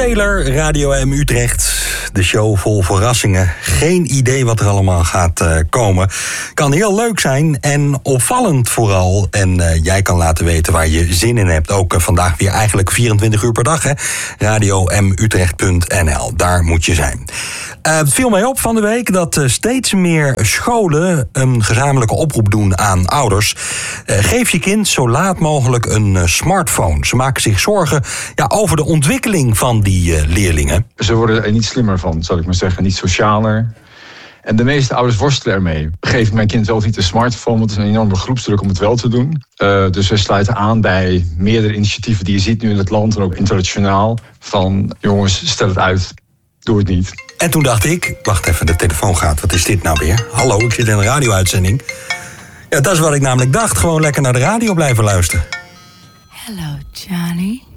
Taylor, Radio M Utrecht. De show vol verrassingen. Geen idee wat er allemaal gaat komen. Kan heel leuk zijn en opvallend vooral. En jij kan laten weten waar je zin in hebt. Ook vandaag weer eigenlijk 24 uur per dag. Hè? RadioMutrecht.nl. Daar moet je zijn. Het viel mij op van de week dat steeds meer scholen een gezamenlijke oproep doen aan ouders. Geef je kind zo laat mogelijk een smartphone. Ze maken zich zorgen over de ontwikkeling van die leerlingen. Ze worden er niet slimmer van, zal ik maar zeggen. Niet socialer. En de meeste ouders worstelen ermee. Geef mijn kind wel of niet een smartphone, want het is een enorme groepsdruk om het wel te doen. Dus we sluiten aan bij meerdere initiatieven die je ziet nu in het land en ook internationaal. Van jongens, stel het uit. Doe het niet. En toen dacht ik, wacht even, de telefoon gaat. Wat is dit nou weer? Hallo, ik zit in een radio-uitzending. Ja, dat is wat ik namelijk dacht. Gewoon lekker naar de radio blijven luisteren. Hello, Johnny.